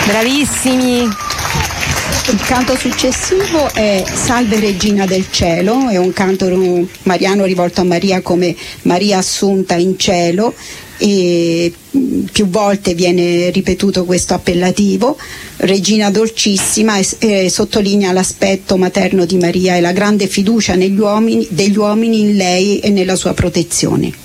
Bravissimi. Il canto successivo è Salve Regina del Cielo, è un canto mariano rivolto a Maria come Maria assunta in cielo, e più volte viene ripetuto questo appellativo. Regina dolcissima, e sottolinea l'aspetto materno di Maria e la grande fiducia degli uomini in lei e nella sua protezione.